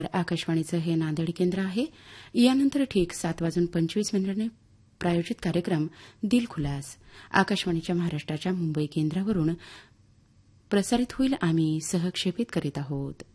आकाशवाणीचं हे नांदेड केंद्र आहे. यानंतर ठीक 7:25 प्रायोजित कार्यक्रम दिल खुलास आकाशवाणीच्या महाराष्ट्राच्या मुंबई केंद्रावरून प्रसारित होईल. आम्ही सहक्षेपित करीत आहोत.